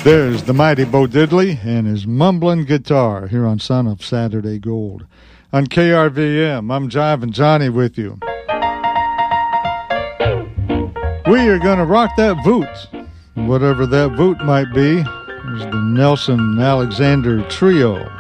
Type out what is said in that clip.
There's the mighty Bo Diddley and his mumbling guitar here on Son of Saturday Gold. On KRVM, I'm Jivin' Johnny with you. We are going to rock that voot, whatever that voot might be. There's the Nelson Alexander Trio.